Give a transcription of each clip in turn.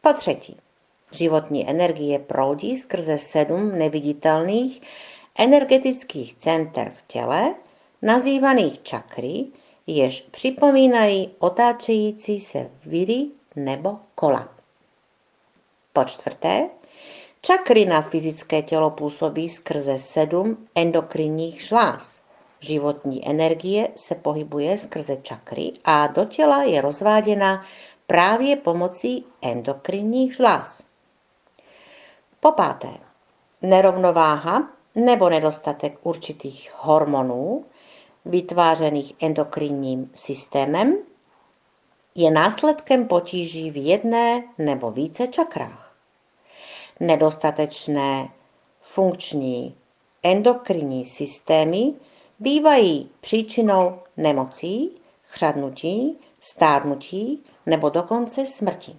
Po třetí, životní energie proudí skrze 7 neviditelných energetických center v těle, nazývaných čakry, jež připomínají otáčející se viry nebo kola. Po čtvrté, čakry na fyzické tělo působí skrze 7 endokrinních žláz. Životní energie se pohybuje skrze čakry a do těla je rozváděna právě pomocí endokrinních žláz. Po páté, nerovnováha nebo nedostatek určitých hormonů vytvářených endokrinním systémem je následkem potíží v jedné nebo více čakrách. Nedostatečné funkční endokrinní systémy bývají příčinou nemocí, chřadnutí, stárnutí nebo dokonce smrti.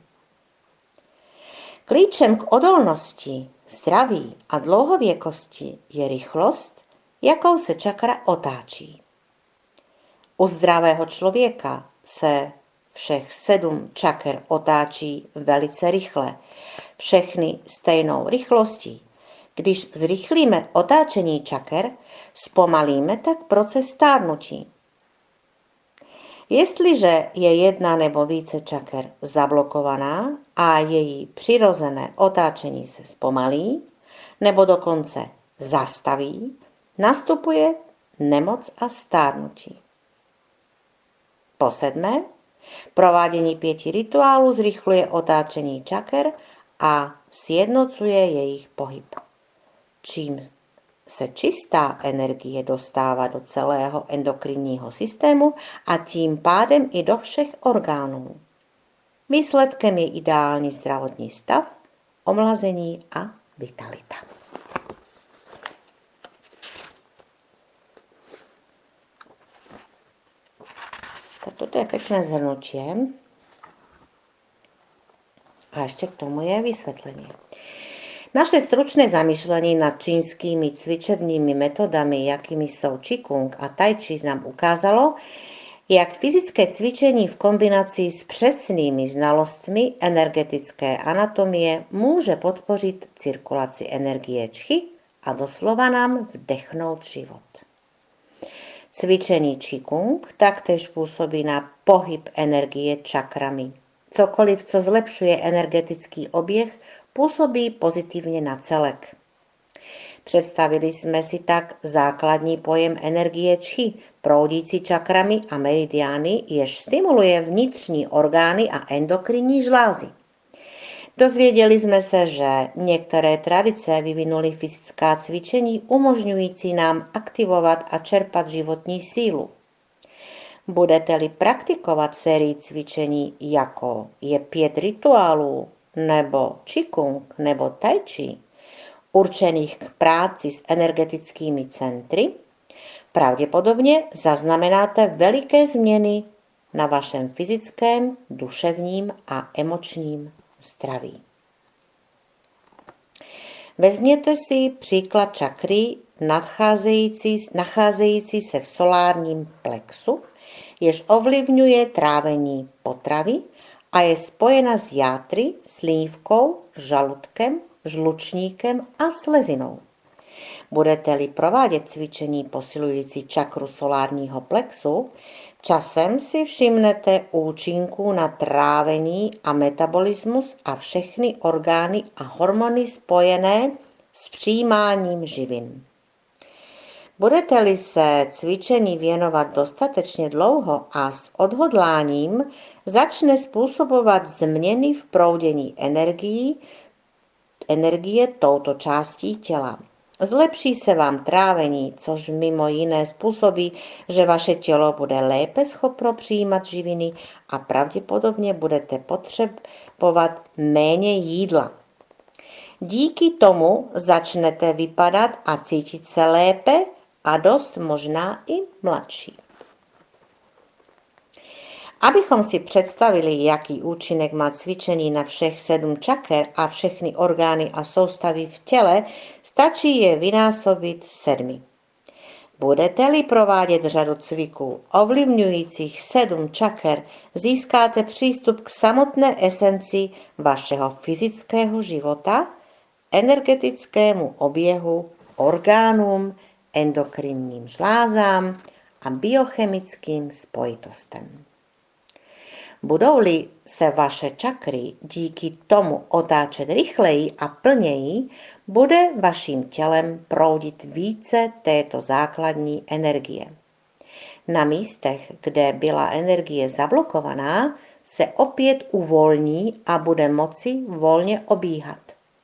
Klíčem k odolnosti, zdraví a dlouhověkosti je rychlost, jakou se čakra otáčí. U zdravého člověka se všech 7 čaker otáčí velice rychle, všechny stejnou rychlostí. Když zrychlíme otáčení čaker, zpomalíme tak proces stárnutí. Jestliže je jedna nebo více čaker zablokovaná a její přirozené otáčení se zpomalí nebo dokonce zastaví, nastupuje nemoc a stárnutí. Po 7. provádění 5 rituálů zrychluje otáčení čaker a sjednocuje jejich pohyb, čím se čistá energie dostává do celého endokrinního systému a tím pádem i do všech orgánů. Výsledkem je ideální zdravotní stav, omlazení a vitalita. Tak toto je pěkné shrnutí. A ještě k tomu je vysvětlení. Naše stručné zamýšlení nad čínskými cvičebními metodami, jakými jsou Qigong a Tai Chi, nám ukázalo, jak fyzické cvičení v kombinaci s přesnými znalostmi energetické anatomie může podpořit cirkulaci energie Qi a doslova nám vdechnout život. Cvičení Qigong taktéž působí na pohyb energie čakrami. Cokoliv, co zlepšuje energetický oběh, působí pozitivně na celek. Představili jsme si tak základní pojem energie Qi, proudící čakrami a meridiány, jež stimuluje vnitřní orgány a endokrinní žlázy. Dozvěděli jsme se, že některé tradice vyvinuly fyzická cvičení umožňující nám aktivovat a čerpat životní sílu. Budete-li praktikovat sérii cvičení, jako je 5 rituálů, nebo Qigong, nebo Tai Chi, určených k práci s energetickými centry, pravděpodobně zaznamenáte veliké změny na vašem fyzickém, duševním a emočním zdraví. Vezměte si příklad čakry nacházející se v solárním plexu, jež ovlivňuje trávení potravy a je spojena s játry, slínivkou, žaludkem, žlučníkem a slezinou. Budete-li provádět cvičení posilující čakru solárního plexu, časem si všimnete účinků na trávení a metabolismus a všechny orgány a hormony spojené s přijímáním živin. Budete-li se cvičení věnovat dostatečně dlouho a s odhodláním, začne způsobovat změny v proudění energie touto částí těla. Zlepší se vám trávení, což mimo jiné způsobí, že vaše tělo bude lépe schopno přijímat živiny a pravděpodobně budete potřebovat méně jídla. Díky tomu začnete vypadat a cítit se lépe a dost možná i mladší. Abychom si představili, jaký účinek má cvičení na všech 7 čaker a všechny orgány a soustavy v těle, stačí je vynásobit 7. Budete-li provádět řadu cviků ovlivňujících 7 čaker, získáte přístup k samotné esenci vašeho fyzického života, energetickému oběhu, orgánům, endokrinním žlázám a biochemickým spojitostem. Budou-li se vaše čakry díky tomu otáčet rychleji a plněji, bude vaším tělem proudit více této základní energie. Na místech, kde byla energie zablokovaná, se opět uvolní a bude moci volně obíhat.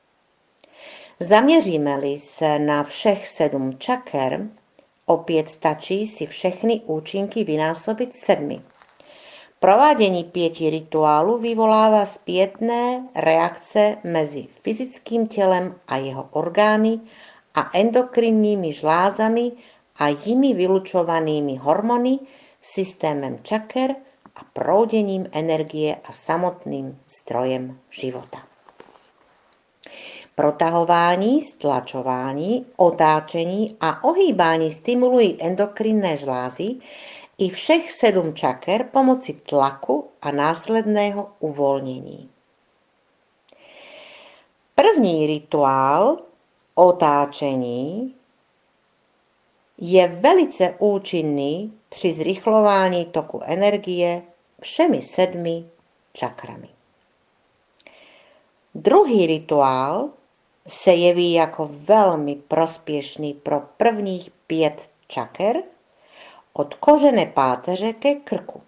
Zaměříme-li se na všech 7 čaker, opět stačí si všechny účinky vynásobit 7. Provádění 5 rituálů vyvolává zpětné reakce mezi fyzickým tělem a jeho orgány a endokrinními žlázami a jimi vylučovanými hormony, systémem čaker a prouděním energie a samotným zdrojem života. Protahování, stlačování, otáčení a ohýbání stimulují endokrinné žlázy i všech 7 čaker pomocí tlaku a následného uvolnění. První rituál otáčení je velice účinný při zrychlování toku energie všemi 7 čakrami. Druhý rituál se jeví jako velmi prospěšný pro prvních 5 čaker, od kořene páteře ke krku.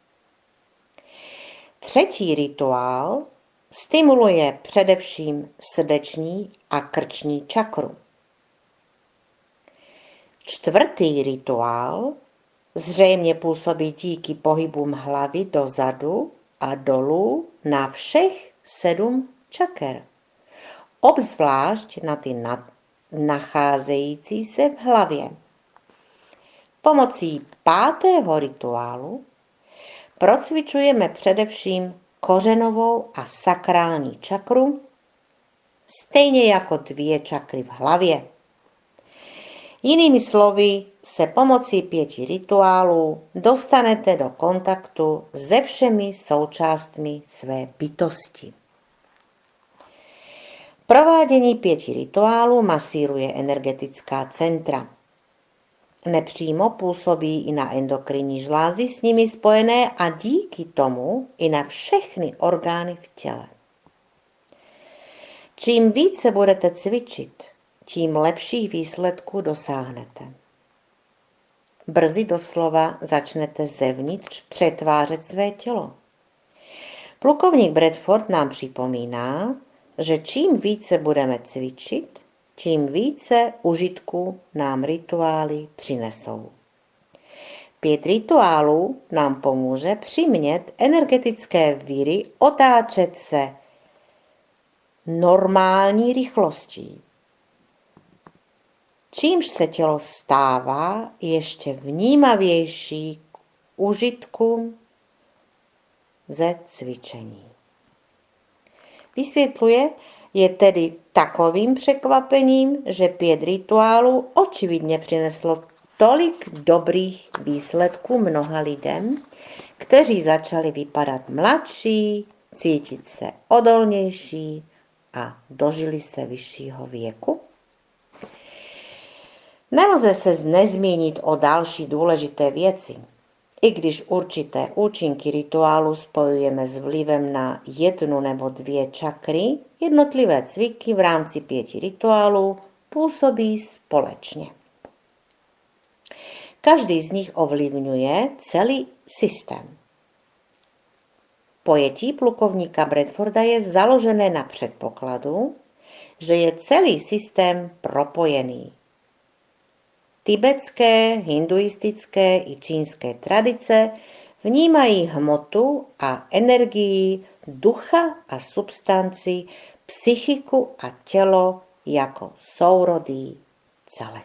Třetí rituál stimuluje především srdeční a krční čakru. Čtvrtý rituál zřejmě působí díky pohybům hlavy dozadu a dolů na všech 7 čaker, obzvlášť na ty nacházející se v hlavě. Pomocí 5. rituálu procvičujeme především kořenovou a sakrální čakru, stejně jako 2 čakry v hlavě. Jinými slovy, se pomocí 5 rituálů dostanete do kontaktu se všemi součástmi své bytosti. Provádění 5 rituálů masíruje energetická centra. Nepřímo působí i na endokrinní žlázy s nimi spojené a díky tomu i na všechny orgány v těle. Čím více budete cvičit, tím lepších výsledků dosáhnete. Brzy doslova začnete zevnitř přetvářet své tělo. Plukovník Bradford nám připomíná, že čím více budeme cvičit, tím více užitku nám rituály přinesou. 5 rituálů nám pomůže přimět energetické víry otáčet se normální rychlostí, čímž se tělo stává ještě vnímavější k užitkům ze cvičení. Vysvětluje, je tedy takovým překvapením, že 5 rituálů očividně přineslo tolik dobrých výsledků mnoha lidem, kteří začali vypadat mladší, cítit se odolnější a dožili se vyššího věku. Nelze se nezmínit o další důležité věci. I když určité účinky rituálu spojujeme s vlivem na 1 nebo 2 čakry, jednotlivé cviky v rámci 5 rituálů působí společně. Každý z nich ovlivňuje celý systém. Pojetí plukovníka Bradforda je založené na předpokladu, že je celý systém propojený. Tibetské, hinduistické i čínské tradice vnímají hmotu a energii, ducha a substanci, psychiku a tělo jako sourodý celek.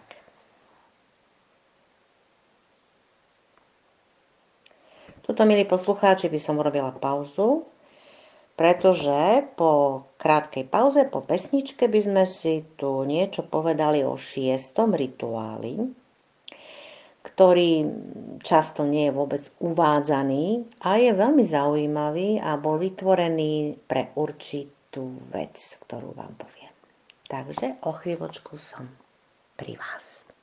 Tuto, milí poslucháči, by som urobila pauzu, pretože po krátkej pauze, po pesničke by sme si tu niečo povedali o 6. rituáli. ktorý často nie je vôbec uvádzaný a je veľmi zaujímavý a bol vytvorený pre určitú vec, ktorú vám poviem. Takže o chvíľočku som pri vás.